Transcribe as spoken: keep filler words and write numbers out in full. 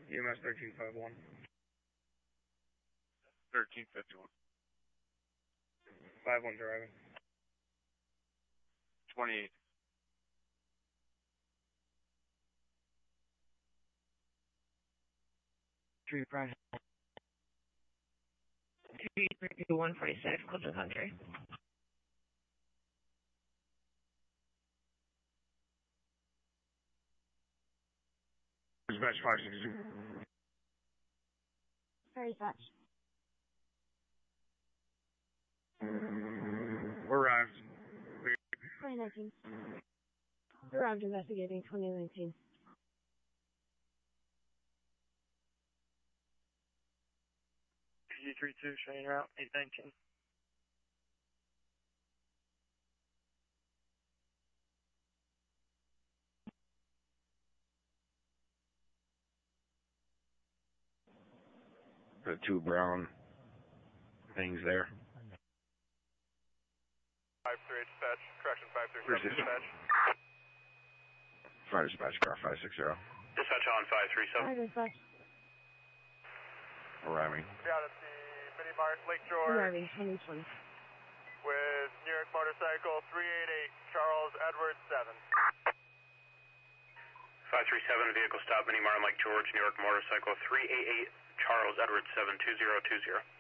E M S thirteen fifty-one. thirteen fifty-one. five one driving. twenty-eight. Three Pride. Three three two one forty six, Clifton Country. Dispatch five six two. Very much. Arrived. twenty nineteen. Arrived investigating twenty nineteen. P G three two, showing route eight nineteen. The two brown things there. five three dispatch, correction five three Where's seven this? dispatch. Fire dispatch car five six zero. Dispatch on five three seven. Hi, dispatch. Arriving. Down at the Mini Mart Lake George Arriving twenty twenty. with New York Motorcycle three eighty-eight, Charles Edwards seven. five three seven, vehicle stop, Mini Mart Lake George, New York Motorcycle three eighty-eight, Charles Edwards seven two zero two zero.